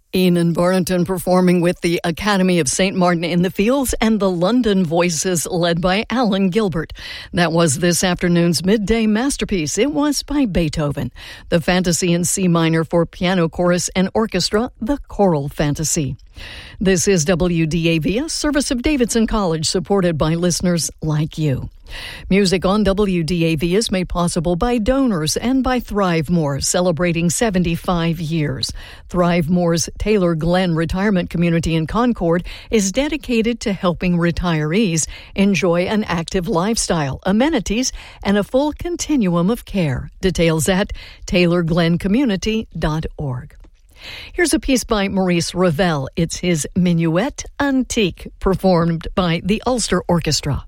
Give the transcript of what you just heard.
Enan Barrington performing with the Academy of St. Martin in the Fields and the London Voices led by Alan Gilbert. That was this afternoon's midday masterpiece. It was by Beethoven. The Fantasy in C minor for piano, chorus, and orchestra, the Choral Fantasy. This is WDAV, a service of Davidson College, supported by listeners like you. Music on WDAV is made possible by donors and by Thrive More, celebrating 75 years. Thrive More's Taylor Glen Retirement Community in Concord is dedicated to helping retirees enjoy an active lifestyle, amenities, and a full continuum of care. Details at taylorglencommunity.org. Here's a piece by Maurice Ravel. It's his Minuet Antique, performed by the Ulster Orchestra.